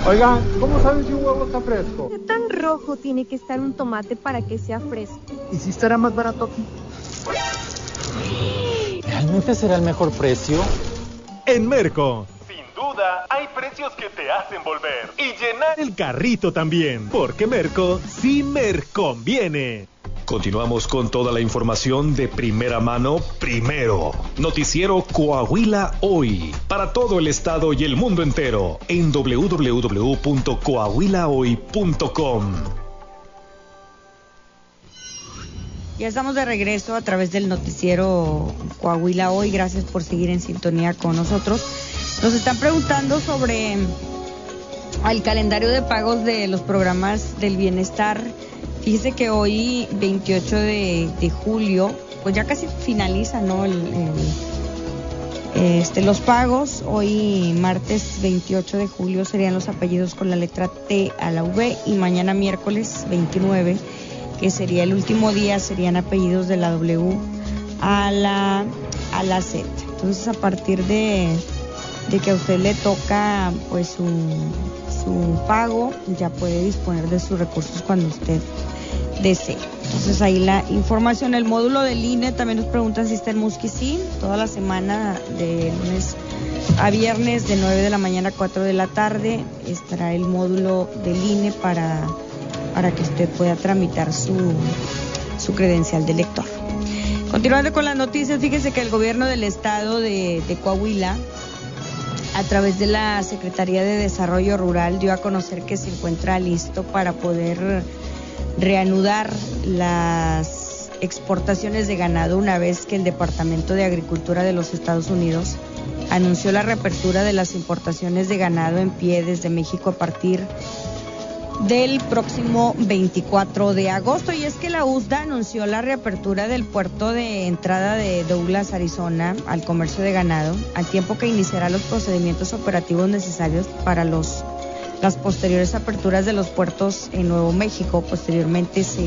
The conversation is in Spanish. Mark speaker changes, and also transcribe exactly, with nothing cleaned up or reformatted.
Speaker 1: Oigan, ¿cómo saben si un huevo está fresco?
Speaker 2: ¿Qué tan rojo tiene que estar un tomate para que sea fresco?
Speaker 1: ¿Y si estará más barato aquí?
Speaker 3: ¿Realmente será el mejor precio?
Speaker 4: En Merco, sin duda, hay precios que te hacen volver y llenar el carrito también, porque Merco sí Merconviene.
Speaker 5: Continuamos con toda la información de primera mano, primero. Noticiero Coahuila Hoy, para todo el estado y el mundo entero, en doble u doble u doble u punto coahuila hoy punto com.
Speaker 6: Ya estamos de regreso a través del noticiero Coahuila Hoy. Gracias por seguir en sintonía con nosotros. Nos están preguntando sobre el calendario de pagos de los programas del bienestar. Fíjese que hoy, veintiocho de julio, pues ya casi finaliza, ¿no? El, el, este, los pagos. Hoy, martes veintiocho de julio, serían los apellidos con la letra T a la V. Y mañana, miércoles veintinueve, que sería el último día, serían apellidos de la W a la, a la Z. Entonces, a partir de, de que a usted le toca, pues, su, su pago, ya puede disponer de sus recursos cuando usted desee. Entonces ahí la información. El módulo del I N E también nos preguntan si está en Musquis. Sí, toda la semana de lunes a viernes de nueve de la mañana a cuatro de la tarde estará el módulo del I N E para, para que usted pueda tramitar su, su credencial de lector. Continuando con las noticias, fíjese que el gobierno del estado de, de Coahuila, a través de la Secretaría de Desarrollo Rural, dio a conocer que se encuentra listo para poder reanudar las exportaciones de ganado una vez que el Departamento de Agricultura de los Estados Unidos anunció la reapertura de las importaciones de ganado en pie desde México a partir del próximo veinticuatro de agosto. Y es que la U S D A anunció la reapertura del puerto de entrada de Douglas, Arizona, al comercio de ganado, al tiempo que iniciará los procedimientos operativos necesarios para los las posteriores aperturas de los puertos en Nuevo México. Posteriormente se